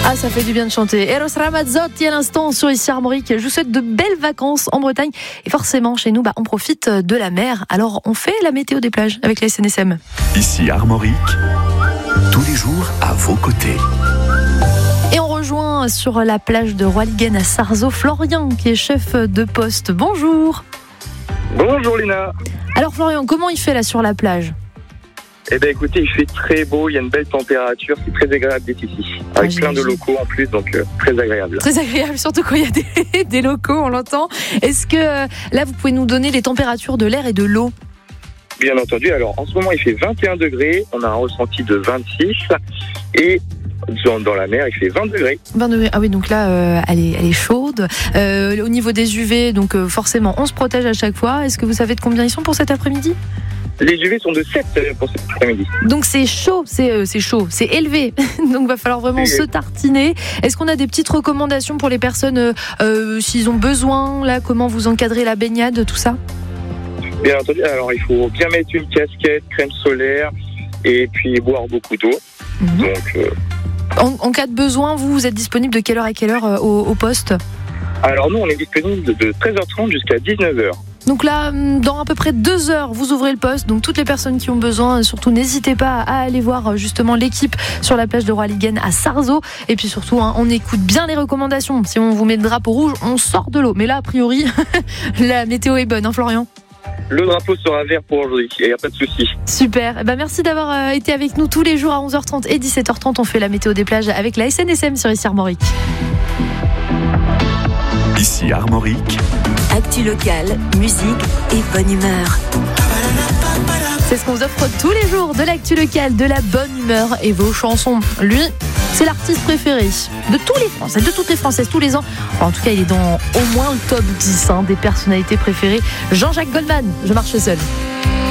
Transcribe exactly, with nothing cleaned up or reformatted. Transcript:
Ah, ça fait du bien de chanter. Eros Ramazzotti à l'instant sur ici Armorique. Je vous souhaite de belles vacances en Bretagne. Et forcément, chez nous, bah, on profite de la mer. Alors, on fait la météo des plages avec la S N S M. Ici Armorique, tous les jours à vos côtés. Et on rejoint sur la plage de Roiligen à Sarzeau Florian, qui est chef de poste. Bonjour. Bonjour Lina. Alors Florian, comment il fait là sur la plage ? Eh bien écoutez, il fait très beau, il y a une belle température, c'est très agréable d'être ici. Avec ah, plein de locaux en plus, donc euh, très agréable. Très agréable, surtout quand il y a des, des locaux, on l'entend. Est-ce que euh, là, vous pouvez nous donner les températures de l'air et de l'eau ? Bien entendu, alors en ce moment il fait vingt et un degrés, on a un ressenti de vingt-six et dans, dans la mer il fait vingt degrés. vingt degrés, ah oui, donc là euh, elle, est, elle est chaude. Euh, au niveau des U V, donc euh, forcément on se protège à chaque fois. Est-ce que vous savez de combien ils sont pour cet après-midi ? Les U V sont de sept pour cet après-midi. Donc c'est chaud, c'est, euh, c'est chaud, c'est élevé. Donc il va falloir vraiment Et... se tartiner. Est-ce qu'on a des petites recommandations pour les personnes, euh, euh, s'ils ont besoin, là, comment vous encadrez la baignade, tout ça ? Bien entendu, alors il faut bien mettre une casquette, crème solaire et puis boire beaucoup d'eau. Mmh. Donc, euh... en, en cas de besoin, vous, vous êtes disponible de quelle heure à quelle heure euh, au, au poste ? Alors nous on est disponible de treize heures trente jusqu'à dix-neuf heures. Donc là, dans à peu près deux heures, vous ouvrez le poste. Donc toutes les personnes qui ont besoin, surtout n'hésitez pas à aller voir justement l'équipe sur la plage de Roiligen à Sarzeau. Et puis surtout, hein, on écoute bien les recommandations. Si on vous met le drapeau rouge, on sort de l'eau. Mais là, a priori, la météo est bonne, hein, Florian ? Le drapeau sera vert pour aujourd'hui, il n'y a pas de souci. Super, eh ben, merci d'avoir euh, été avec nous tous les jours à onze heures trente et dix-sept heures trente. On fait la météo des plages avec la S N S M sur ici Armorique. Ici Armorique. Actu locale, musique et bonne humeur. C'est ce qu'on vous offre tous les jours, de l'actu locale, de la bonne humeur et vos chansons. Lui, c'est l'artiste préféré de tous les Français, de toutes les Françaises, tous les ans. Enfin, en tout cas, il est dans au moins le top dix hein, des personnalités préférées. Jean-Jacques Goldman, Je marche seul.